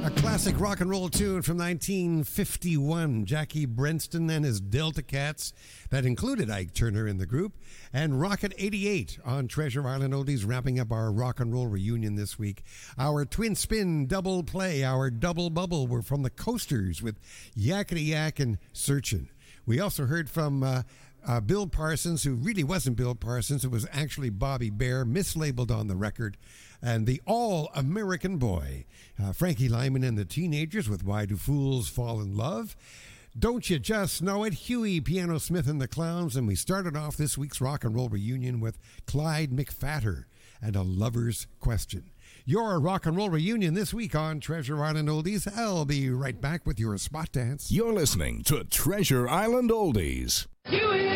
A classic rock and roll tune from 1951. Jackie Brenston and his Delta Cats, that included Ike Turner in the group, and Rocket 88 on Treasure Island Oldies, wrapping up our rock and roll reunion this week. Our twin spin double play, our double bubble, were from the Coasters with Yakety Yak and Searchin'. We also heard from Bill Parsons, who really wasn't Bill Parsons. It was actually Bobby Bare, mislabeled on the record. And the All-American Boy, Frankie Lyman and the Teenagers with Why Do Fools Fall in Love? Don't You Just Know It? Huey Piano Smith and the Clowns. And we started off this week's rock and roll reunion with Clyde McPhatter and A Lover's Question. Your rock and roll reunion this week on Treasure Island Oldies. I'll be right back with your spot dance. You're listening to Treasure Island Oldies. Huey!